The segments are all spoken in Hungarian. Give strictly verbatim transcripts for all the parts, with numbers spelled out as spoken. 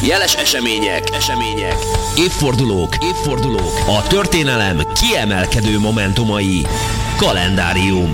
Jeles események, események, évfordulók, évfordulók, a történelem kiemelkedő momentumai. Kalendárium.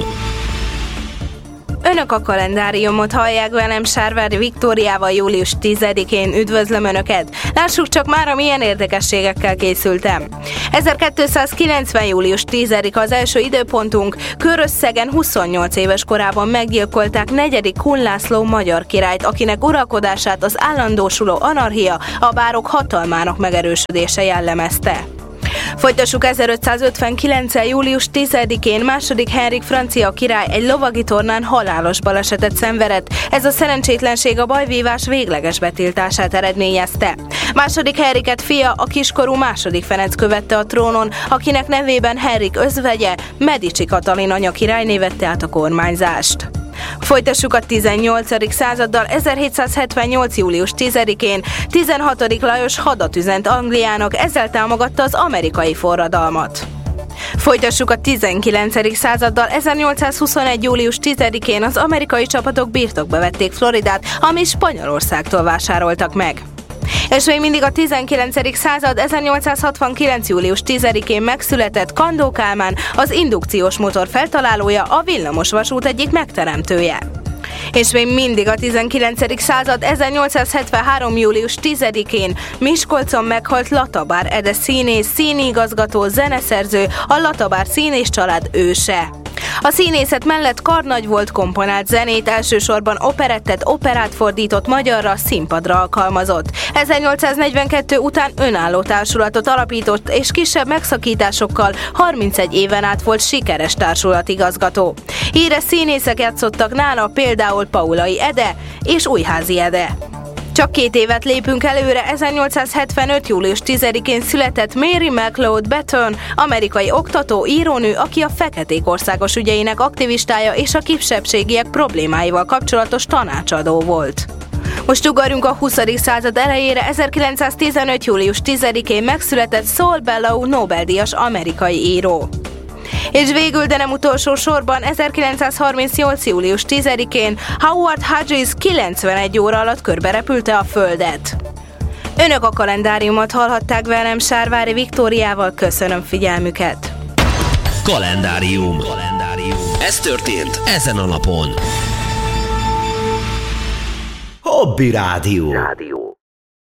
Önök a kalendáriumot hallják, velem Sárvári Viktóriával július tizedikén. Üdvözlöm Önöket! Lássuk csak már, milyen érdekességekkel készültem. ezerkétszázkilencven. július tizedike az első időpontunk. Körösszegen huszonnyolc éves korában meggyilkolták negyedik Kun László magyar királyt, akinek uralkodását az állandósuló anarchia, a bárok hatalmának megerősödése jellemezte. Folytassuk ezerötszázötvenkilenc. július tizedikén. második Henrik francia király egy lovagi tornán halálos balesetet szenvedett. Ez a szerencsétlenség a bajvívás végleges betiltását eredményezte. második Henriket fia, a kiskorú második Ferenc követte a trónon, akinek nevében Henrik özvegye, Medici Katalin anya királyné vette át a kormányzást. Folytassuk a tizennyolcadik századdal. ezerhétszázhetvennyolc. július tizedikén. tizenhatodik Lajos hadat üzent Angliának, ezzel támogatta az amerikai forradalmat. Folytassuk a tizenkilencedik századdal. ezernyolcszázhuszonegy. július tizedikén az amerikai csapatok birtokba vették Floridát, amit Spanyolországtól vásároltak meg. És még mindig a tizenkilencedik század. ezernyolcszázhatvankilenc. július tizedikén megszületett Kandó Kálmán, az indukciós motor feltalálója, a villamos vasút egyik megteremtője. És még mindig a tizenkilencedik század. ezernyolcszázhetvenhárom. július tizedikén. Miskolcon meghalt Latabár Ede színész, színigazgató, zeneszerző, a Latabár színész család őse. A színészet mellett karnagy volt, komponált zenét, elsősorban operettet, operát fordított magyarra, színpadra alkalmazott. ezernyolcszáznegyvenkettő után önálló társulatot alapított, és kisebb megszakításokkal harmincegy éven át volt sikeres társulatigazgató. Híres színészek játszottak nála, például Paulai Ede és Újházi Ede. Csak két évet lépünk előre. ezernyolcszázhetvenöt. július tizedikén született Mary McLeod Bethune, amerikai oktató, írónő, aki a feketék országos ügyeinek aktivistája és a kisebbségiek problémáival kapcsolatos tanácsadó volt. Most ugorjunk a huszadik század elejére. ezerkilencszáztizenöt. július tizedikén megszületett Saul Bellow, Nobel-díjas amerikai író. És végül, de nem utolsó sorban, ezerkilencszázharmincnyolc. július tizedikén Howard Hughes kilencvenegy óra alatt körberepülte a Földet. Önök a kalendáriumot hallhatták, velem Sárvári Viktóriával. Köszönöm figyelmüket! Kalendárium. Kalendárium. Ez történt ezen a napon. Hobby Rádió. Rádió.